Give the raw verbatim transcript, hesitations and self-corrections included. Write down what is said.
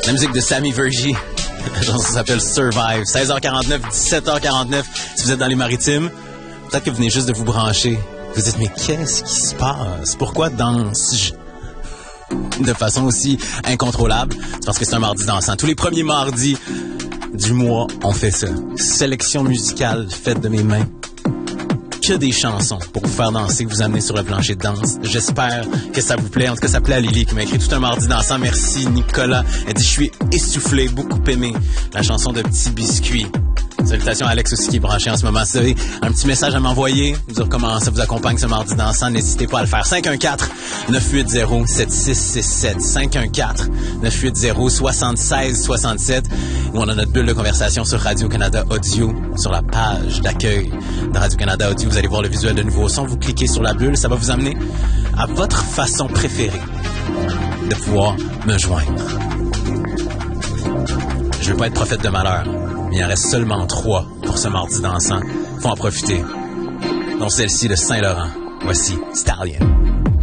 La musique de Sammy Vergy. La chanson s'appelle Survive. seize heures quarante-neuf, dix-sept heures quarante-neuf. Si vous êtes dans les maritimes, peut-être que vous venez juste de vous brancher. Vous dites, mais qu'est-ce qui se passe? Pourquoi danse-je de façon aussi incontrôlable? C'est parce que c'est un mardi dansant. Tous les premiers mardis du mois, on fait ça. Sélection musicale faite de mes mains. Que des chansons pour vous faire danser, vous amener sur le plancher de danse. J'espère que ça vous plaît. En tout cas, ça plaît à Lily qui m'a écrit tout un mardi dansant. Merci Nicolas. Elle dit, je suis essoufflé, beaucoup aimé. La chanson de Petit Biscuit. Salutations à Alex aussi qui est branché en ce moment. Si vous avez un petit message à m'envoyer, vous dire comment ça vous accompagne ce mardi dansant, n'hésitez pas à le faire. cinq un quatre, neuf huit zéro, sept six six sept. cinq un quatre, neuf huit zéro, sept six six sept. On a notre bulle de conversation sur Radio-Canada Audio, sur la page d'accueil de Radio-Canada Audio. Vous allez voir le visuel de nouveau son. Vous cliquez sur la bulle, ça va vous amener à votre façon préférée de pouvoir me joindre. Je veux pas être prophète de malheur, mais il en reste seulement trois pour ce mardi dansant. Faut en profiter. Dont celle-ci de Saint-Laurent. Voici Stallion.